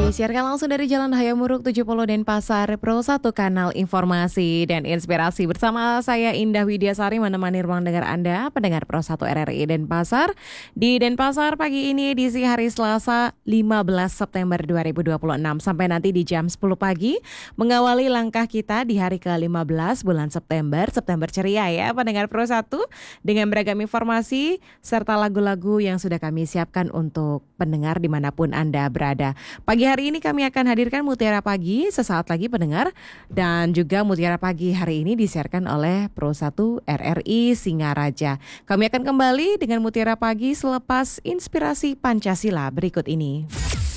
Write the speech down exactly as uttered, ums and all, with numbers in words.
Disiarkan langsung dari Jalan Hayamuruk tujuh puluh Denpasar, Pro satu kanal informasi dan inspirasi. Bersama saya Indah Widiasari menemani ruang dengar Anda, pendengar Pro satu R R I Denpasar. Di Denpasar pagi ini edisi hari Selasa lima belas September dua ribu dua puluh enam. Sampai nanti di jam sepuluh pagi, mengawali langkah kita di hari ke lima belas bulan September. September ceria ya pendengar Pro satu, dengan beragam informasi serta lagu-lagu yang sudah kami siapkan untuk pendengar dimanapun Anda berada. Pagi hari ini kami akan hadirkan Mutiara Pagi sesaat lagi pendengar, dan juga Mutiara Pagi hari ini disiarkan oleh Pro satu R R I Singaraja. Kami akan kembali dengan Mutiara Pagi selepas inspirasi Pancasila berikut ini.